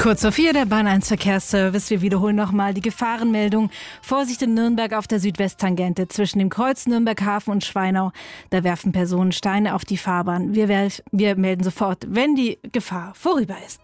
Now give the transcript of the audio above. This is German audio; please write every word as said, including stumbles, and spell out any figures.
Kurz vor vier, der Bahn eins Verkehrsservice. Wir wiederholen nochmal die Gefahrenmeldung. Vorsicht in Nürnberg auf der Südwesttangente zwischen dem Kreuz Nürnberg-Hafen und Schweinau. Da werfen Personen Steine auf die Fahrbahn. Wir, wir melden sofort, wenn die Gefahr vorüber ist.